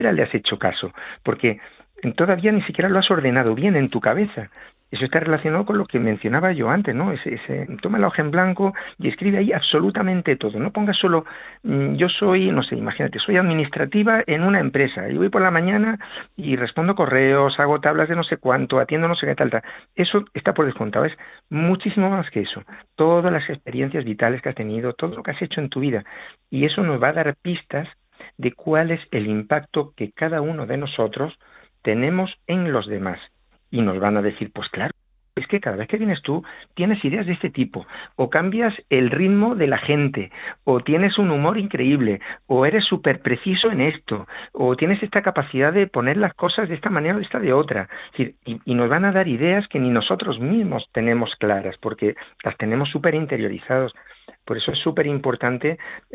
le has hecho caso, porque todavía ni siquiera lo has ordenado bien en tu cabeza. Eso está relacionado con lo que mencionaba yo antes, ¿no? Toma la hoja en blanco y escribe ahí absolutamente todo. No pongas solo, yo soy, no sé, imagínate, soy administrativa en una empresa y voy por la mañana y respondo correos, hago tablas de no sé cuánto, atiendo no sé qué tal. Eso está por descontado, es muchísimo más que eso. Todas las experiencias vitales que has tenido, todo lo que has hecho en tu vida. Y eso nos va a dar pistas de cuál es el impacto que cada uno de nosotros tenemos en los demás. Y nos van a decir, pues claro, es que cada vez que vienes tú tienes ideas de este tipo, o cambias el ritmo de la gente, o tienes un humor increíble, o eres súper preciso en esto, o tienes esta capacidad de poner las cosas de esta manera o de esta de otra. Es decir, y nos van a dar ideas que ni nosotros mismos tenemos claras, porque las tenemos súper interiorizados. Por eso es súper importante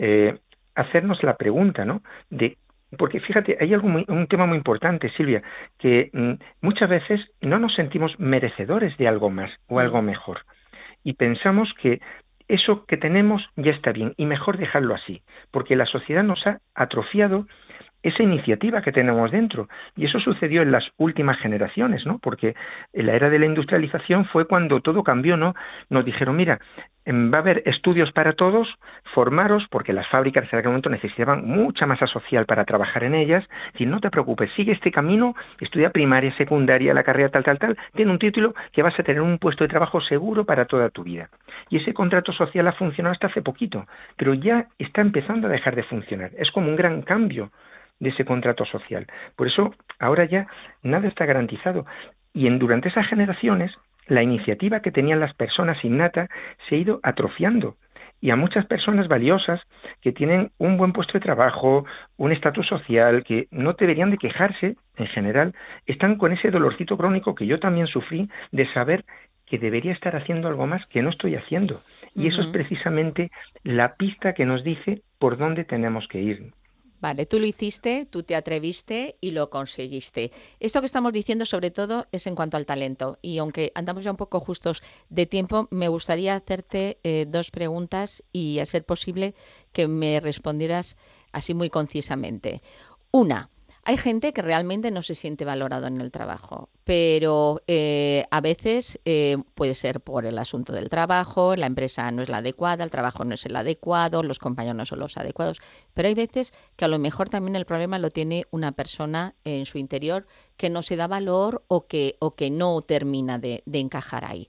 hacernos la pregunta, ¿no? De porque fíjate, hay un tema muy importante, Silvia, que muchas veces no nos sentimos merecedores de algo más o algo mejor. Y pensamos que eso que tenemos ya está bien y mejor dejarlo así, porque la sociedad nos ha atrofiado esa iniciativa que tenemos dentro. Y eso sucedió en las últimas generaciones, ¿no? Porque en la era de la industrialización fue cuando todo cambió, ¿no? Nos dijeron, mira, va a haber estudios para todos, formaros, porque las fábricas en aquel momento necesitaban mucha masa social para trabajar en ellas, y no te preocupes, sigue este camino, estudia primaria, secundaria, la carrera tal, tiene un título que vas a tener un puesto de trabajo seguro para toda tu vida. Y ese contrato social ha funcionado hasta hace poquito, pero ya está empezando a dejar de funcionar. Es como un gran cambio de ese contrato social. Por eso ahora ya nada está garantizado. Y durante esas generaciones, la iniciativa que tenían las personas innata se ha ido atrofiando. Y a muchas personas valiosas que tienen un buen puesto de trabajo, un estatus social, que no deberían de quejarse en general, están con ese dolorcito crónico que yo también sufrí de saber que debería estar haciendo algo más que no estoy haciendo. Y eso es precisamente la pista que nos dice por dónde tenemos que ir. Vale, tú lo hiciste, tú te atreviste y lo conseguiste. Esto que estamos diciendo sobre todo es en cuanto al talento y aunque andamos ya un poco justos de tiempo, me gustaría hacerte dos preguntas y a ser posible que me respondieras así muy concisamente. Una, hay gente que realmente no se siente valorado en el trabajo, pero a veces puede ser por el asunto del trabajo, la empresa no es la adecuada, el trabajo no es el adecuado, los compañeros no son los adecuados, pero hay veces que a lo mejor también el problema lo tiene una persona en su interior que no se da valor o que no termina de encajar ahí.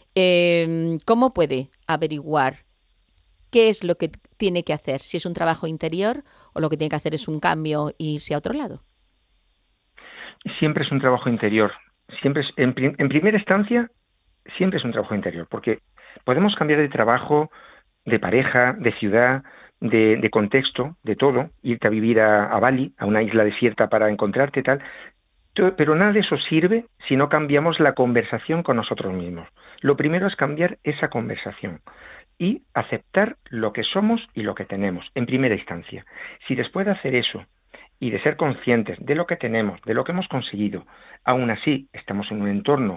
¿Cómo puede averiguar qué es lo que tiene que hacer? Si es un trabajo interior o lo que tiene que hacer es un cambio e irse a otro lado. Siempre es un trabajo interior. Siempre es, en primera instancia, siempre es un trabajo interior, porque podemos cambiar de trabajo, de pareja, de ciudad, de contexto, de todo, irte a vivir a Bali, a una isla desierta para encontrarte tal, pero nada de eso sirve si no cambiamos la conversación con nosotros mismos. Lo primero es cambiar esa conversación y aceptar lo que somos y lo que tenemos, en primera instancia. Si después de hacer eso y de ser conscientes de lo que tenemos, de lo que hemos conseguido, aún así estamos en un entorno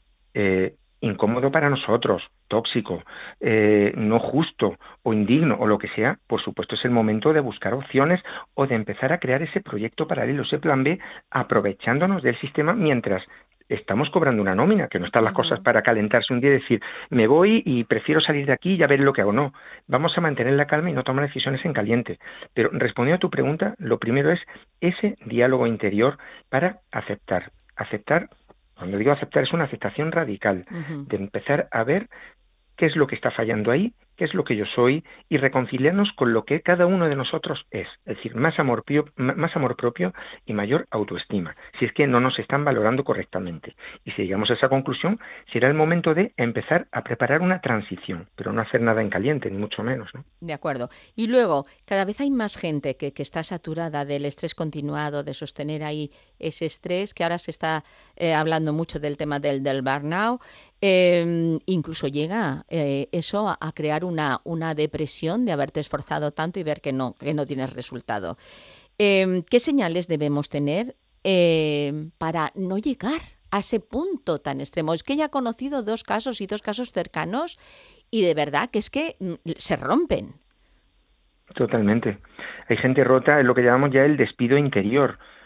incómodo para nosotros, tóxico, no justo o indigno o lo que sea, por supuesto es el momento de buscar opciones o de empezar a crear ese proyecto paralelo, ese plan B, aprovechándonos del sistema mientras estamos cobrando una nómina, que no están las cosas para calentarse un día y decir, me voy y prefiero salir de aquí y ya ver lo que hago. No, vamos a mantener la calma y no tomar decisiones en caliente. Pero respondiendo a tu pregunta, lo primero es ese diálogo interior para aceptar. Aceptar, cuando digo aceptar, es una aceptación radical, de empezar a ver qué es lo que está fallando ahí, qué es lo que yo soy, y reconciliarnos con lo que cada uno de nosotros es decir, más amor propio y mayor autoestima, si es que no nos están valorando correctamente. Y si llegamos a esa conclusión, será el momento de empezar a preparar una transición, pero no hacer nada en caliente, ni mucho menos, ¿no? De acuerdo. Y luego, cada vez hay más gente que está saturada del estrés continuado, de sostener ahí ese estrés, que ahora se está hablando mucho del tema del burnout. Incluso llega eso a crear una depresión de haberte esforzado tanto y ver que no tienes resultado. ¿Qué señales debemos tener para no llegar a ese punto tan extremo? Es que ya he conocido dos casos cercanos y de verdad que es que se rompen. Totalmente. Hay gente rota, es lo que llamamos ya el despido interior.